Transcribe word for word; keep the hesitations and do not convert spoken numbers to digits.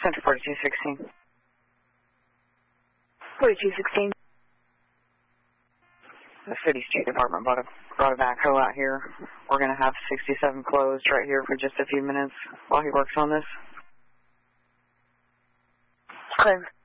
Center forty-two sixteen. forty-two sixteen. The City Street Department brought a, brought a backhoe out here. We're going to have sixty-seven closed right here for just a few minutes while he works on this. Clear.